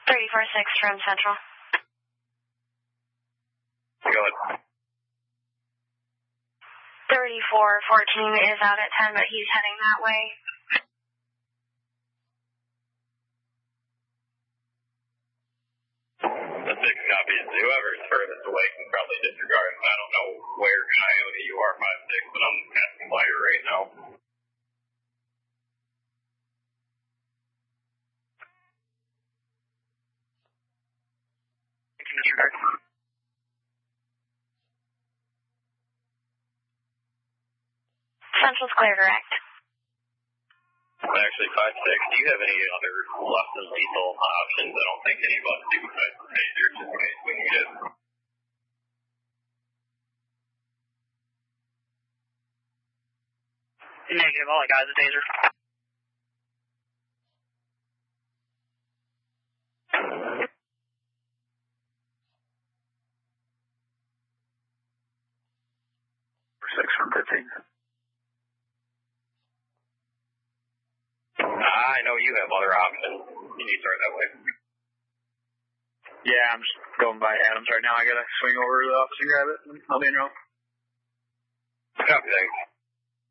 34-6 from Central. Go ahead. 34-14 is out at 10, but he's heading that way. The 6 copies. Whoever's furthest away can probably disregard. I don't know where Coyote you are 5-6, but I'm asking flyer right now. Disregard. Central's clear direct. Actually, 5-6, do you have any other less than lethal options? I don't think any of us do, but taser just in case we need it. Negative, all I got is a taser. Six from 15. I know you have other options. You need to start that way. Yeah, I'm just going by Adams right now. I gotta swing over to the office and grab it. I'll be in row. Copy, thanks.